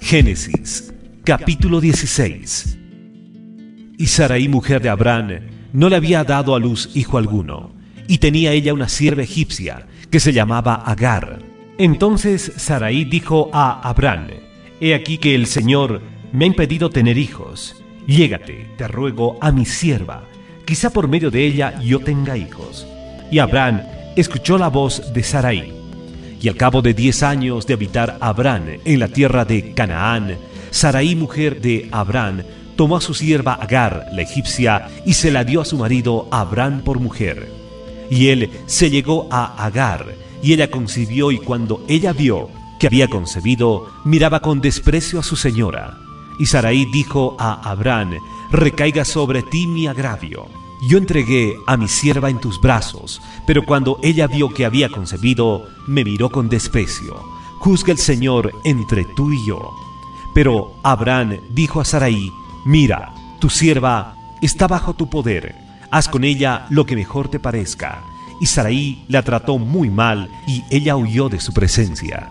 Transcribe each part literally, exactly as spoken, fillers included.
Génesis, capítulo dieciséis. Y Sarai, mujer de Abraham, no le había dado a luz hijo alguno, y tenía ella una sierva egipcia que se llamaba Agar. Entonces Sarai dijo a Abraham: He aquí que el Señor me ha impedido tener hijos. Llégate, te ruego, a mi sierva, quizá por medio de ella yo tenga hijos. Y Abraham escuchó la voz de Sarai. Y al cabo de diez años de habitar Abraham en la tierra de Canaán, Sarai, mujer de Abraham, tomó a su sierva Agar, la egipcia, y se la dio a su marido Abraham por mujer. Y él se llegó a Agar, y ella concibió, y cuando ella vio que había concebido, miraba con desprecio a su señora. Y Sarai dijo a Abraham: Recaiga sobre ti mi agravio. Yo entregué a mi sierva en tus brazos, pero cuando ella vio que había concebido, me miró con desprecio. Juzga el Señor entre tú y yo. Pero Abraham dijo a Sarai: Mira, tu sierva está bajo tu poder. Haz con ella lo que mejor te parezca. Y Sarai la trató muy mal, y ella huyó de su presencia.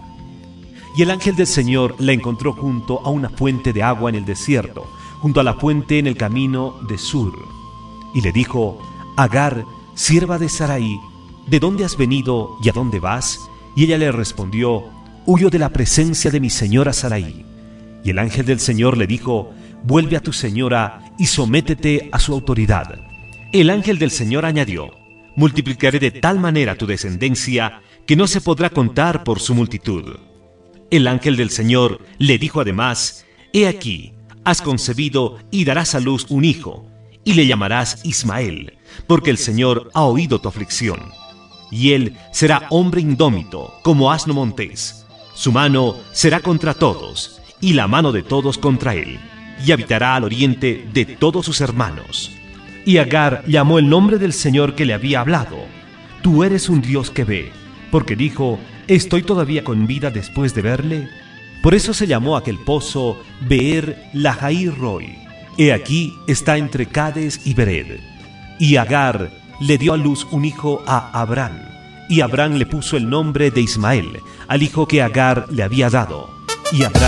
Y el ángel del Señor la encontró junto a una fuente de agua en el desierto, junto a la fuente en el camino de Sur. Y le dijo: Agar, sierva de Sarai, ¿de dónde has venido y a dónde vas? Y ella le respondió: Huyo de la presencia de mi señora Sarai. Y el ángel del Señor le dijo: Vuelve a tu señora y sométete a su autoridad. El ángel del Señor añadió: Multiplicaré de tal manera tu descendencia que no se podrá contar por su multitud. El ángel del Señor le dijo además: He aquí, has concebido y darás a luz un hijo, y le llamarás Ismael, porque el Señor ha oído tu aflicción. Y él será hombre indómito, como asno montés. Su mano será contra todos, y la mano de todos contra él, y habitará al oriente de todos sus hermanos. Y Agar llamó el nombre del Señor que le había hablado: Tú eres un Dios que ve, porque dijo: ¿Estoy todavía con vida después de verle? Por eso se llamó aquel pozo Beer Lahai Roi. He aquí está entre Cades y Bered. Y Agar le dio a luz un hijo a Abraham, y Abraham le puso el nombre de Ismael al hijo que Agar le había dado. Y Abraham